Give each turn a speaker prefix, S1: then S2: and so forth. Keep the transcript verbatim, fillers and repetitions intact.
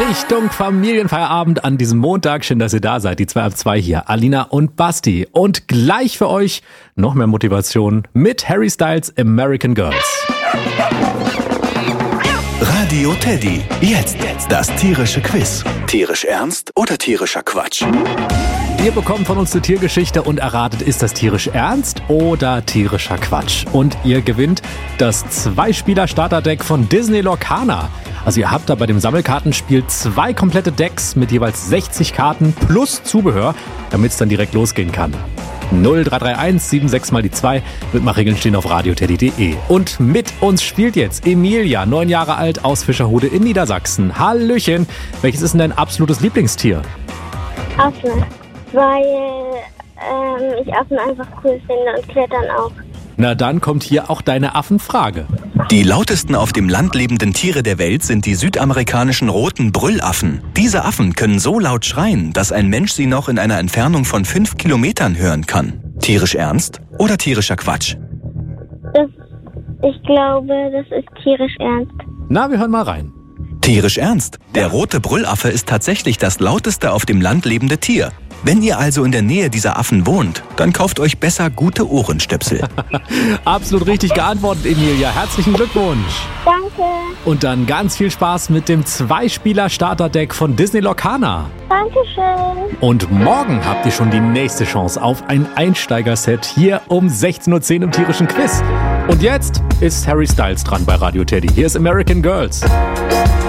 S1: Richtung Familienfeierabend an diesem Montag. Schön, dass ihr da seid. Die zwei ab zwei hier, Alina und Basti. Und gleich für euch noch mehr Motivation mit Harry Styles American Girls.
S2: Radio Teddy. Jetzt das tierische Quiz. Tierisch ernst oder tierischer Quatsch?
S1: Ihr bekommt von uns eine Tiergeschichte und erratet, ist das tierisch ernst oder tierischer Quatsch? Und ihr gewinnt das Zwei-Spieler-Starter-Deck von Disney Lorcaner. Also ihr habt da bei dem Sammelkartenspiel zwei komplette Decks mit jeweils sechzig Karten plus Zubehör, damit es dann direkt losgehen kann. null drei drei eins sieben sechs mal die zwei. Mitmachregeln stehen auf radioteddy punkt de. Und mit uns spielt jetzt Emilia, neun Jahre alt, aus Fischerhude in Niedersachsen. Hallöchen, welches ist denn dein absolutes Lieblingstier?
S3: Affen, weil ähm, ich Affen einfach cool finde und Klettern auch.
S1: Na dann kommt hier auch deine Affenfrage.
S2: Die lautesten auf dem Land lebenden Tiere der Welt sind die südamerikanischen roten Brüllaffen. Diese Affen können so laut schreien, dass ein Mensch sie noch in einer Entfernung von fünf Kilometern hören kann. Tierisch ernst oder tierischer Quatsch?
S3: Das, ich glaube, das ist tierisch ernst.
S1: Na, wir hören mal rein.
S2: Tierisch ernst. Der rote Brüllaffe ist tatsächlich das lauteste auf dem Land lebende Tier. Wenn ihr also in der Nähe dieser Affen wohnt, dann kauft euch besser gute Ohrenstöpsel.
S1: Absolut richtig geantwortet, Emilia. Herzlichen Glückwunsch.
S3: Danke.
S1: Und dann ganz viel Spaß mit dem Zwei-Spieler-Starter-Deck von Disney Lorcaner.
S3: Dankeschön.
S1: Und morgen habt ihr schon die nächste Chance auf ein Einsteigerset hier um sechzehn Uhr zehn im tierischen Quiz. Und jetzt ist Harry Styles dran bei Radio Teddy. Hier ist American Girls.